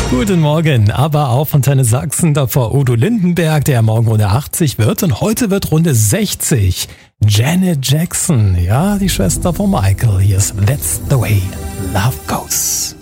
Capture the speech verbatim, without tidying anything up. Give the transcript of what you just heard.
Guten Morgen, aber auch Fontane Sachsen, davor Udo Lindenberg, der morgen Runde achtzig wird und heute wird Runde sechzig. Janet Jackson, ja, die Schwester von Michael. Hier ist That's the Way Love Goes.